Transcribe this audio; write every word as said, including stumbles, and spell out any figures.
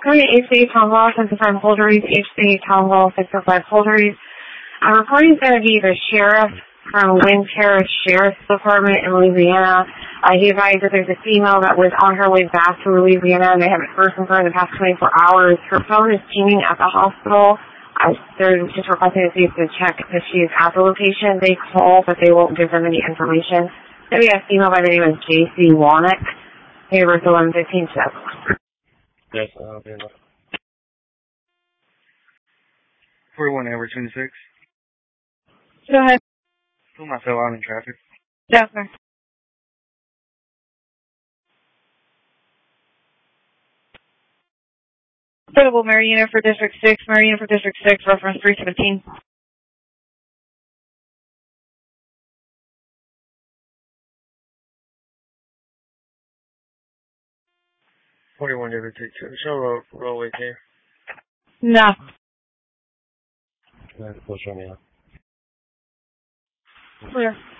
Current H C A Town Hall, fifty-five Holderies, H C A Town Hall, fifty-five Holderies. I'm reporting is going to be the sheriff from Wind Terrace Sheriff's Department in Louisiana. Uh, he advised that there's a female that was on her way back to Louisiana and they haven't heard from her in the past twenty-four hours. Her phone is pinging at the hospital. Uh, they're just requesting to see if to check if she is at the location. They call, but they won't give them any information. Then we have a female by the name of J C Wanick. Date of birth eleven fifteen seven. Yes, I'll be able. forty-one Edward twenty-six. Go ahead. Who am I still out in traffic? Yeah, sir. Suitable Marietta for District six, Marietta for District six, reference three seventeen. forty-one Edward two. Show road, roadway here. No. That's close right now. Clear.